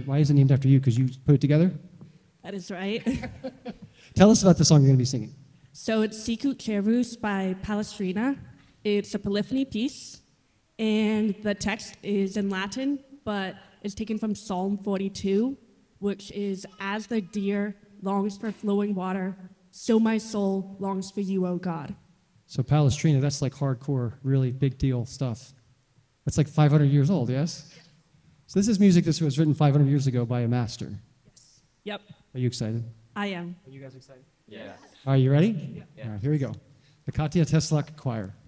Why is it named after you? Because you put it together? That is right. Tell us about the song you're going to be singing. So it's Sicut Cervus by Palestrina. It's a polyphony piece, and the text is in Latin, but it's taken from Psalm 42, which is, "As the deer longs for flowing water, so my soul longs for you, O God." So Palestrina, that's like hardcore, really big deal stuff. That's like 500 years old, yes? So this is music that was written 500 years ago by a master. Yep, Are you excited? I am. Are you guys excited? Yeah. Are you ready? Yeah. All right, here we go. The Katia Teslak Choir.